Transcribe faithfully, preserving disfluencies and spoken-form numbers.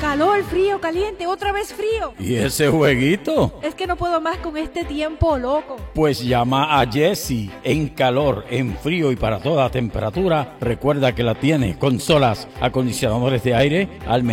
Calor, frío, caliente, otra vez frío. ¿Y ese jueguito? Es que no puedo más con este tiempo loco. Pues llama a Jessie. En calor, en frío y para toda temperatura. Recuerda que la tiene consolas, acondicionadores de aire, al